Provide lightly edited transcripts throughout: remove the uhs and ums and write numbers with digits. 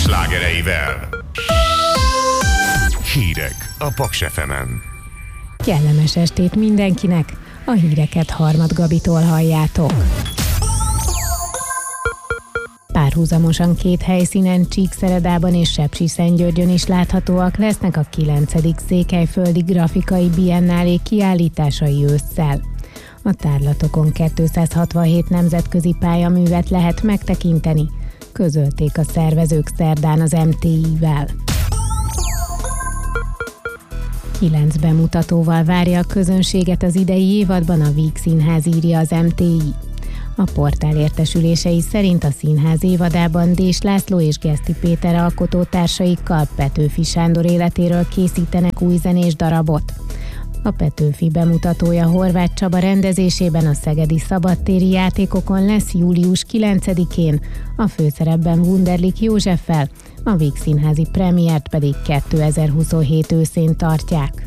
slágereivel. Hírek a Paks FM-en. Kellemes estét mindenkinek! A híreket Harmad Gabitól halljátok. Párhuzamosan két helyszínen, Csíkszeredában és Sepsiszentgyörgyön is láthatóak lesznek a 9. Székelyföldi Grafikai Biennálé kiállításai ősszel. A tárlatokon 267 nemzetközi pályaművet lehet megtekinteni, közölték a szervezők szerdán az MTI-vel. 9 bemutatóval várja a közönséget az idei évadban a Víg Színház, írja az MTI. A portál értesülései szerint a színház évadában Dés László és Geszti Péter alkotótársaikkal Petőfi Sándor életéről készítenek új zenés darabot. A Petőfi bemutatója Horváth Csaba rendezésében a szegedi szabadtéri játékokon lesz július 9-én, a főszerepben Wunderlich Józseffel, a Víg Színházi premiért pedig 2027 őszén tartják.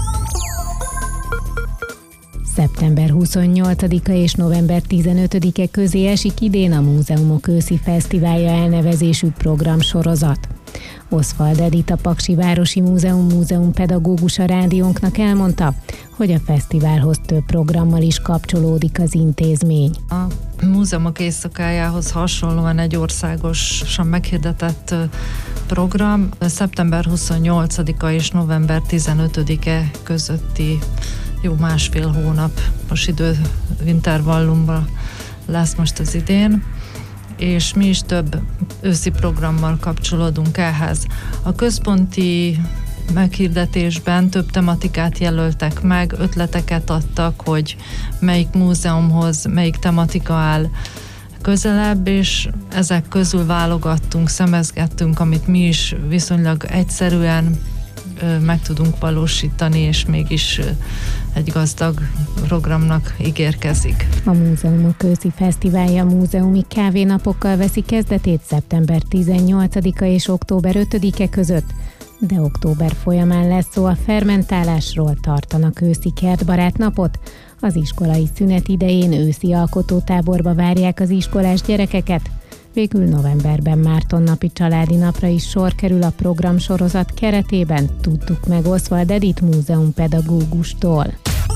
Szeptember 28-a és november 15-e közé esik idén a Múzeumok őszi fesztiválja elnevezésű programsorozat. Oswald Edith, a Paksi Városi Múzeum pedagógusa rádiónknak elmondta, hogy a fesztiválhoz több programmal is kapcsolódik az intézmény. A múzeumok éjszakájához hasonlóan egy országosan meghirdetett program szeptember 28-a és november 15-e közötti jó másfél hónapos időintervallumban lesz most az idén, és mi is több őszi programmal kapcsolódunk ehhez. A központi meghirdetésben több tematikát jelöltek meg, ötleteket adtak, hogy melyik múzeumhoz melyik tematika áll közelebb, és ezek közül válogattunk, szemezgettünk, amit mi is viszonylag egyszerűen meg tudunk valósítani, és mégis egy gazdag programnak ígérkezik. A Múzeumok őszi fesztiválja múzeumi kávénapokkal veszi kezdetét szeptember 18-a és október 5-e között, de október folyamán lesz szó a fermentálásról, tartanak őszi kertbarát napot. Az iskolai szünet idején őszi alkotótáborba várják az iskolás gyerekeket. Végül novemberben Mártonnapi családi napra is sor kerül a programsorozat keretében, tudtuk meg Oswald Edith múzeumpedagógustól.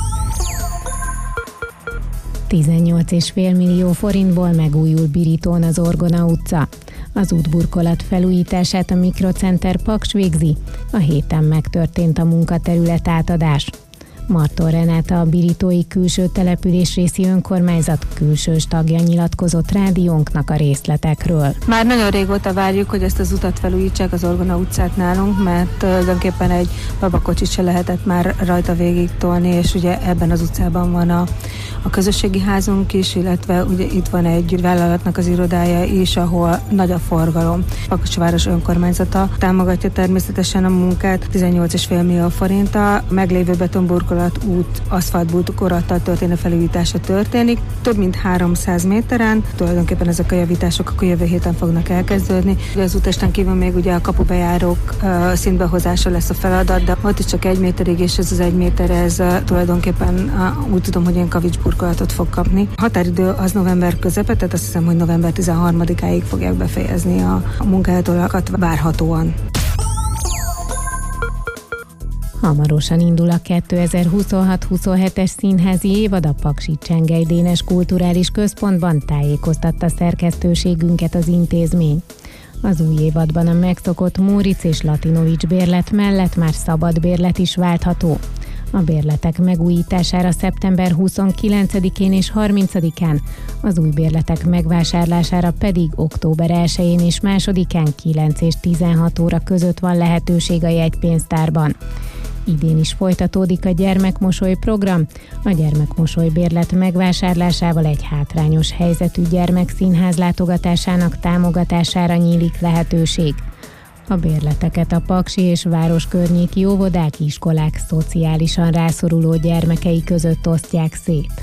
18,5 millió forintból megújul Birítón az Orgona utca. Az útburkolat felújítását a Mikrocenter Paks végzi, a héten megtörtént a munkaterület átadás. Marton Renáta, a birítói külső településrészi önkormányzat külsős tagja nyilatkozott rádiónknak a részletekről. Már nagyon régóta várjuk, hogy ezt az utat felújítsák, az Orgona utcát nálunk, mert tulajdonképpen egy babakocsit se lehetett már rajta végig tolni, és ugye ebben az utcában van a közösségi házunk is, illetve ugye itt van egy vállalatnak az irodája is, ahol nagy a forgalom. Pakosváros önkormányzata támogatja természetesen a munkát 18,5 millió forinttal, a meglévő betonburkolat út aszfaltburkolattal történő felújítása történik. Több mint 300 méteren, tulajdonképpen ezek a javítások akkor jövő héten fognak elkezdődni. Az útesten kívül még ugye a kapubejárók szintbehozása lesz a feladat, de ott is csak 1 méterig, és ez az 1 méter, ez tulajdonképpen úgy tudom, hogy ilyen kavicsburkolatot fog kapni. A határidő az november közepe, tehát azt hiszem, hogy november 13-áig fogják befejezni a munkálatolakat várhatóan. Hamarosan indul a 2026-27-es színházi évad a Paksi Csengely Dénes Kulturális Központban, tájékoztatta szerkesztőségünket az intézmény. Az új évadban a megszokott Móricz és Latinovics bérlet mellett már szabad bérlet is váltható. A bérletek megújítására szeptember 29-én és 30-án, az új bérletek megvásárlására pedig október 1-én és 2-án 9 és 16 óra között van lehetőség a jegypénztárban. Idén is folytatódik a Gyermekmosoly program. A Gyermekmosoly bérlet megvásárlásával egy hátrányos helyzetű gyermekszínház látogatásának támogatására nyílik lehetőség. A bérleteket a paksi és városkörnyéki óvodák, iskolák szociálisan rászoruló gyermekei között osztják szét.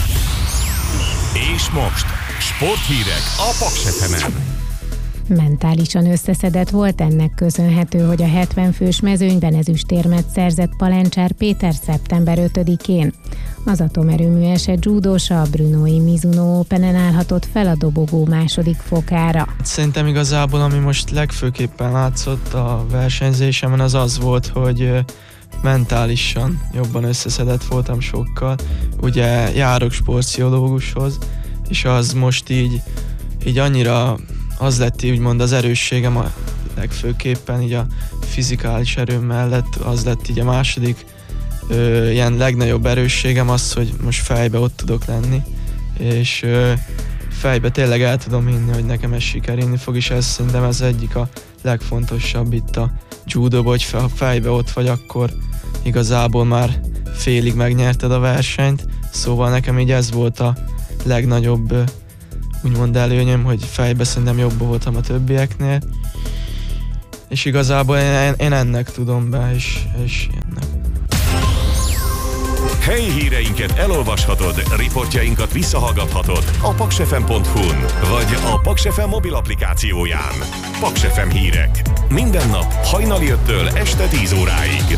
És most sporthírek a Paks FM-en. Mentálisan összeszedett volt, ennek köszönhető, hogy a 70 fős mezőnyben ezüstérmet szerzett Palencsár Péter szeptember 5-én. Az atomerőmű eset judósa a Brunói Mizuno Openen állhatott fel a dobogó második fokára. Szerintem igazából, ami most legfőképpen látszott a versenyzésemen, az volt, hogy mentálisan jobban összeszedett voltam sokkal. Ugye járok sportpszichológushoz, és az most így annyira az lett úgymond az erősségem a legfőképpen, így a fizikális erőm mellett az lett így a második ilyen legnagyobb erősségem az, hogy most fejbe ott tudok lenni, és fejbe tényleg el tudom hinni, hogy nekem ez sikerülni fog, és ez szerintem ez egyik a legfontosabb itt a judóban, hogy ha fejbe ott vagy, akkor igazából már félig megnyerted a versenyt, szóval nekem így ez volt a legnagyobb úgymond előnyöm, hogy fejbe szerintem jobb voltam a többieknél, és igazából én ennek tudom be, és ennek. Helyi híreinket elolvashatod, riportjainkat visszahallgathatod a paksfm.hu-n, vagy a Paks FM mobil applikációján. Paks FM hírek. Minden nap hajnali 5-től este 10 óráig.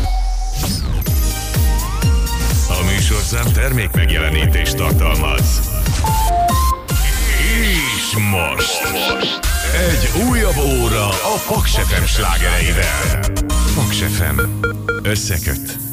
A műsorszám termék megjelenítést tartalmaz. És most egy újabb óra a Paks FM slágereivel. Paks FM összeköt.